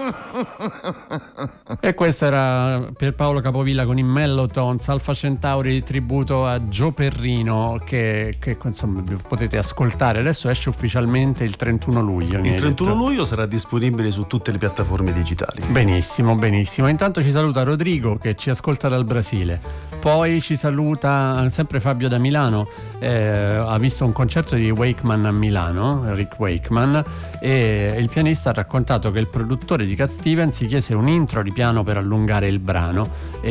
E questo era per Paolo Capovilla con i Mellotons, Alpha Centauri, tributo a Gio Perrino, che insomma potete ascoltare. Adesso esce ufficialmente il 31 luglio. Il 31 luglio sarà disponibile su tutte le piattaforme digitali. Benissimo, benissimo. Intanto ci saluta Rodrigo che ci ascolta dal Brasile. Poi ci saluta sempre Fabio da Milano, ha visto un concerto di Wakeman a Milano, Rick Wakeman, e il pianista ha raccontato che il produttore di Cat Stevens si chiese un intro di piano per allungare il brano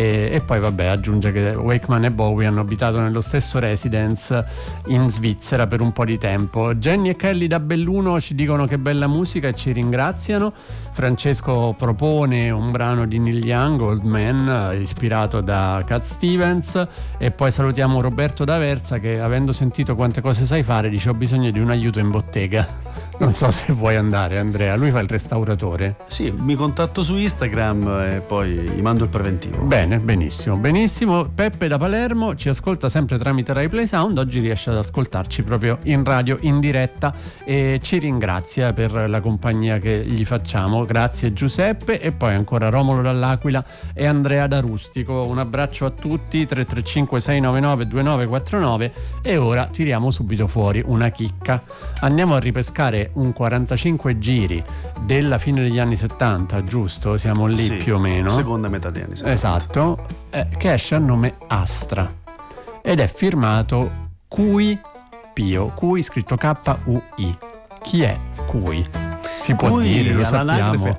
e poi vabbè aggiunge che Wakeman e Bowie hanno abitato nello stesso residence in Svizzera per un po' di tempo. Jenny e Kelly da Belluno ci dicono che bella musica e ci ringraziano. Francesco propone un brano di Neil Young, Old Man, ispirato da Cat Stevens. E poi salutiamo Roberto D'Aversa che, avendo sentito quante cose sai fare, dice: ho bisogno di un aiuto in bottega. Non so se vuoi andare, Andrea, lui fa il restauratore. Sì, mi contatto su Instagram e poi gli mando il preventivo. Bene, benissimo, benissimo. Peppe da Palermo ci ascolta sempre tramite Rai Play Sound, oggi riesce ad ascoltarci proprio in radio, in diretta, e ci ringrazia per la compagnia che gli facciamo. Grazie Giuseppe. E poi ancora Romolo dall'Aquila e Andrea da Rustico. Un abbraccio a tutti, 335 699 2949. E ora tiriamo subito fuori una chicca. Andiamo a ripescare un 45 giri della fine degli anni 70, giusto? Siamo lì, sì, più o meno. Seconda metà degli anni 70. Esatto, che esce a nome Astra ed è firmato Cui Pio, Cui scritto K-U-I. Chi è Cui? Si può Cui, dire, lo sappiamo.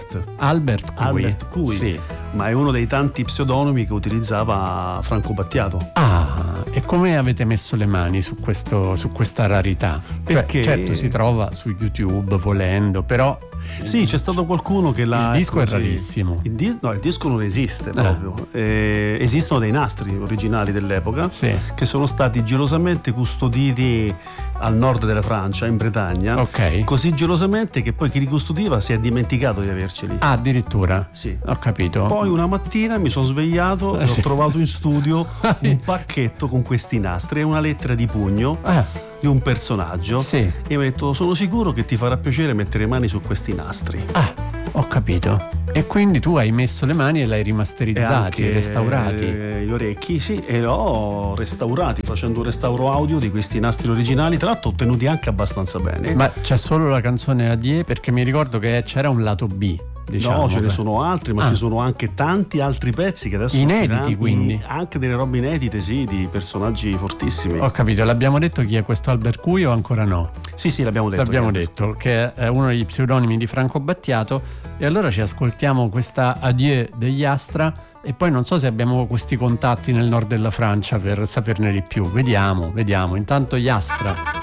Albert Cui. Sì. Ma è uno dei tanti pseudonimi che utilizzava Franco Battiato. Ah, e come avete messo le mani su questa rarità? Perché certo si trova su YouTube volendo, però sì, c'è stato qualcuno che l'ha... Il disco è rarissimo. Il disco non esiste proprio. Esistono dei nastri originali dell'epoca, sì, che sono stati gelosamente custoditi al nord della Francia, in Bretagna. Ok. Così gelosamente che poi chi li custodiva si è dimenticato di averceli. Ah, addirittura? Sì. Ho capito. Poi una mattina mi sono svegliato e ho trovato in studio un pacchetto con questi nastri e una lettera di pugno di un personaggio. Sì. E mi ha detto: sono sicuro che ti farà piacere mettere mani su questi nastri. Ah, ho capito. E quindi tu hai messo le mani e l'hai rimasterizzati e restaurati. Gli orecchi, sì, e l'ho restaurati facendo un restauro audio di questi nastri originali, tra l'altro ottenuti anche abbastanza bene. Ma c'è solo la canzone Adie? Perché mi ricordo che c'era un lato B. Diciamo, no, ce ne sono altri, ma ci sono anche tanti altri pezzi che adesso inediti, quindi anche delle robe inedite, sì, di personaggi fortissimi. Ho capito. L'abbiamo detto chi è questo Albert Cui o ancora no? Sì, l'abbiamo detto. L'abbiamo detto che è uno degli pseudonimi di Franco Battiato. E allora ci ascoltiamo questa Adieu degli Astra. E poi non so se abbiamo questi contatti nel nord della Francia per saperne di più. Vediamo. Intanto gli Astra.